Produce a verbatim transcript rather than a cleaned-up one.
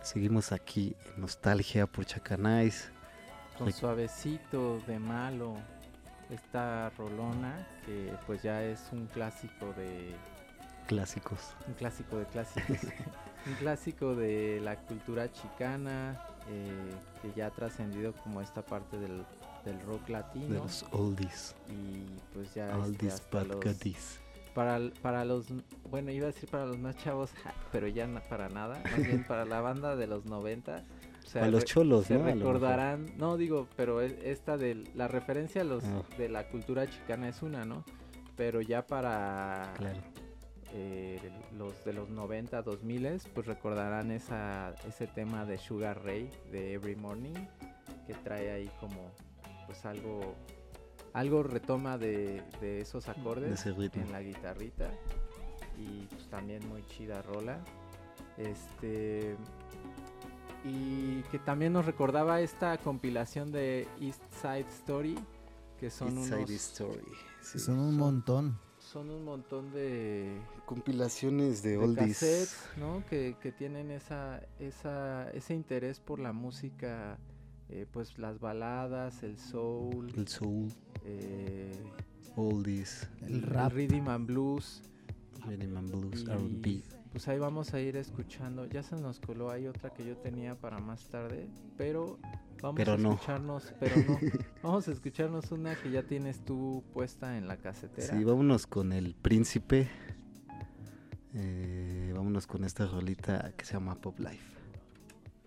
Seguimos aquí en Nostalgia por Chacanais. Con Suavecito de Malo, esta rolona que pues ya es un clásico de... Clásicos. Un clásico de clásicos. Un clásico de la cultura chicana, eh, que ya ha trascendido como esta parte del, del rock latino. De los oldies. Y pues ya... Oldies este, but los, goodies. para, para los... Bueno, iba a decir para los más chavos, pero ya na, para nada. Más bien para la banda de los noventa. O sea, a los cholos, se ¿no? recordarán, no digo, pero es, esta de la referencia a los oh. de la cultura chicana es una, ¿no? Pero ya para claro. eh, los de los noventa, dos mil, pues recordarán esa ese tema de Sugar Ray de Every Morning, que trae ahí como pues algo algo retoma de, de esos acordes de en la guitarrita, y pues también muy chida rola. Este Y que también nos recordaba esta compilación de East Side Story, que son East unos... Side Story, sí. Son un montón. Son un montón de... Compilaciones de, de oldies. cassettes, ¿no? Que, que tienen esa, esa, ese interés por la música, eh, pues las baladas, el soul. El soul. Eh, oldies. El rap. El rhythm and blues. Rhythm and blues, y, R and B. Pues ahí vamos a ir escuchando. Ya se nos coló, hay otra que yo tenía para más tarde, pero vamos pero a no. escucharnos, pero no. Vamos a escucharnos una que ya tienes tú puesta en la casetera. Sí, vámonos con El Príncipe. Eh, vámonos con esta rolita que se llama Pop Life.